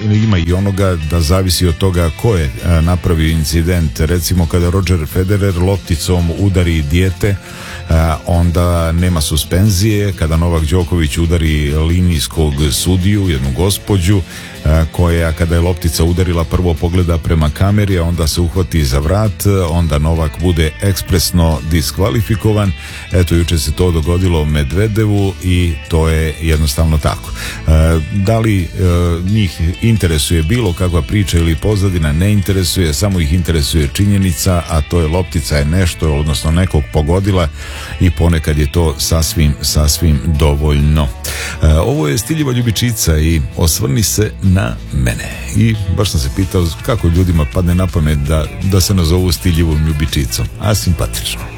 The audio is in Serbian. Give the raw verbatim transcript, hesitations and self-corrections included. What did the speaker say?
ima i onoga da zavisi od toga ko je napravio incident. Recimo kada Roger Federer lopticom udari dijete, onda nema suspenzije. Kada Novak Đoković udari linijskog sudiju, jednu gospođu koja kada je loptica udarila prvo pogleda prema kameri, a onda se uhvati za vrat, onda Novak bude ekspresno diskvalifikovan. Eto, juče se to dogodilo Medvedevu i to je jednostavno tako. Da li njih interesuje bilo kakva priča ili pozadina? Ne interesuje, samo ih interesuje činjenica, a to je loptica je nešto, odnosno nekog pogodila i ponekad je to sasvim, sasvim dovoljno. Ovo je Stiljiva ljubičica i osvrni se na mene. I baš sam se pitao kako ljudima padne na pamet da, da se nazovu Stiljivom ljubičicom. A simpatično.